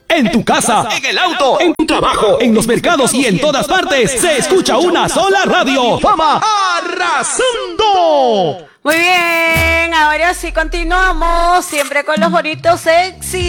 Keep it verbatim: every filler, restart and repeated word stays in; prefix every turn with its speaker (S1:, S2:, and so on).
S1: En tu casa, en el auto, en tu trabajo, en los mercados y en todas partes se escucha una sola radio. Fama arrasando.
S2: Muy bien, ahora sí continuamos, siempre con los bonitos éxitos.